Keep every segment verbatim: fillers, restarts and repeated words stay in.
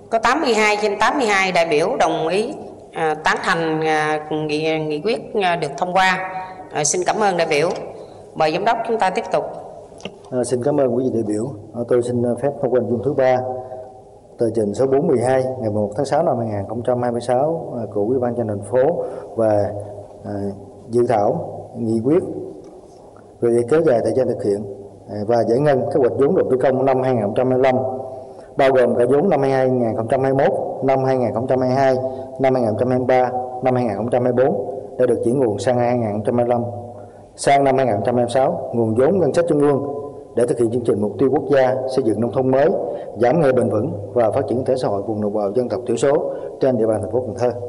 Có tám mươi hai trên tám mươi hai đại biểu đồng ý à, tán thành à, nghị, nghị quyết à, được thông qua. À, xin cảm ơn đại biểu. Mời giám đốc chúng ta tiếp tục. À, xin cảm ơn quý vị đại biểu. À, tôi xin phép thông qua nội dung thứ ba tờ trình số bốn mươi hai ngày mười một tháng sáu năm hai nghìn không trăm hai mươi sáu à, của Ủy ban nhân dân thành phố và à, dự thảo nghị quyết về việc kéo dài thời gian thực hiện à, và giải ngân kế hoạch vốn đầu tư công năm hai nghìn không trăm hai mươi lăm, bao gồm cả vốn năm hai nghìn không trăm hai mươi mốt, năm hai nghìn không trăm hai mươi hai, năm hai nghìn không trăm hai mươi ba, năm hai nghìn không trăm hai mươi bốn đã được chuyển nguồn sang hai nghìn không trăm hai mươi lăm. Sang năm hai nghìn không trăm hai mươi sáu, nguồn vốn ngân sách trung ương để thực hiện chương trình mục tiêu quốc gia xây dựng nông thôn mới, giảm nghèo bền vững và phát triển kinh tế xã hội vùng đồng bào dân tộc thiểu số trên địa bàn thành phố Cần Thơ.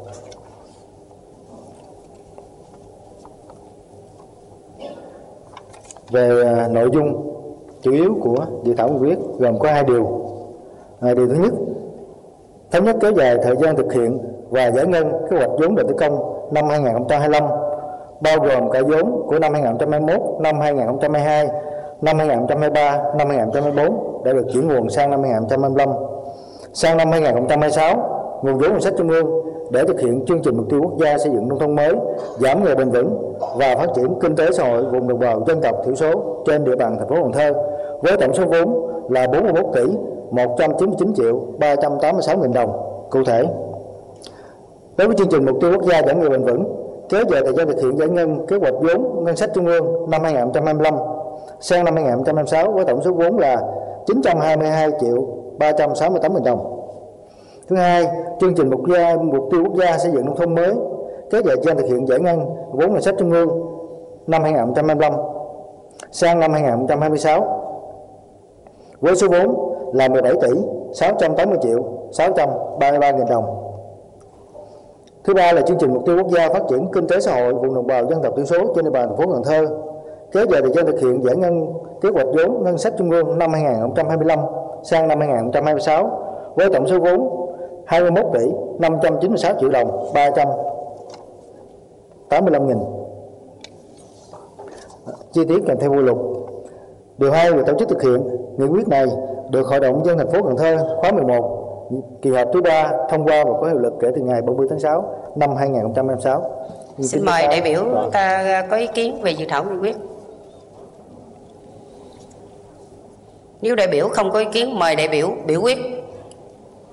Về à, nội dung chủ yếu của dự thảo nghị quyết gồm có hai điều. À, điều thứ nhất, thống nhất kéo dài thời gian thực hiện và giải ngân kế hoạch vốn đầu tư công năm hai nghìn không trăm hai mươi lăm, bao gồm cả vốn của năm hai nghìn không trăm hai mươi mốt, năm hai nghìn không trăm hai mươi hai, năm hai nghìn không trăm hai mươi ba, năm hai nghìn không trăm hai mươi bốn đã được chuyển nguồn sang năm hai nghìn không trăm hai mươi lăm. Sang năm hai nghìn không trăm hai mươi sáu, nguồn vốn ngân sách trung ương để thực hiện chương trình mục tiêu quốc gia xây dựng nông thôn mới, giảm nghèo bền vững và phát triển kinh tế xã hội vùng đồng bào dân tộc thiểu số trên địa bàn thành phố Cần Thơ với tổng số vốn là bốn mươi mốt tỷ một trăm chín mươi chín triệu ba trăm tám mươi sáu nghìn đồng. Cụ thể, đối với chương trình mục tiêu quốc gia giảm nghèo bền vững, kéo dài thời gian thực hiện giải ngân kế hoạch vốn ngân sách trung ương năm hai nghìn không trăm hai mươi lăm sang năm hai nghìn không trăm hai mươi sáu với tổng số vốn là chín trăm hai mươi hai triệu ba trăm sáu mươi tám nghìn đồng. Thứ hai, chương trình mục gia mục tiêu quốc gia xây dựng nông thôn mới kéo dài thời gian thực hiện giải ngân vốn ngân sách trung ương năm hai nghìn không trăm hai mươi lăm sang năm hai nghìn không trăm hai mươi sáu với số vốn là mười bảy tỷ sáu trăm tám mươi triệu sáu trăm ba mươi ba nghìn đồng. Thứ ba là chương trình mục tiêu quốc gia phát triển kinh tế xã hội vùng đồng bào dân tộc thiểu số trên địa bàn thành phố Cần Thơ kéo dài thời gian thực hiện giải ngân kế hoạch vốn ngân sách trung ương năm hai nghìn không trăm hai mươi lăm sang năm hai nghìn không trăm hai mươi sáu với tổng số vốn hai mươi mốt tỷ năm trăm chín mươi sáu triệu đồng ba trăm tám mươi lăm nghìn. Chi tiết kèm theo phụ lục. Điều hai về tổ chức thực hiện nghị quyết này được Hội đồng nhân dân thành phố Cần Thơ khóa mười một kỳ họp thứ ba thông qua và có hiệu lực kể từ ngày ba mươi tháng sáu năm hai nghìn không trăm hai mươi sáu. Xin mời đại biểu ta có ý kiến về dự thảo nghị quyết. Nếu đại biểu không có ý kiến, mời đại biểu biểu quyết.